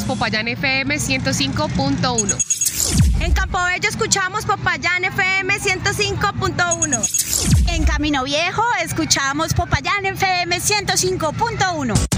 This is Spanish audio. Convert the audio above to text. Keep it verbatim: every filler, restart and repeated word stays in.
Popayán F M ciento cinco punto uno. En Campobello escuchamos Popayán F M ciento cinco punto uno. En Camino Viejo escuchamos Popayán F M ciento cinco punto uno.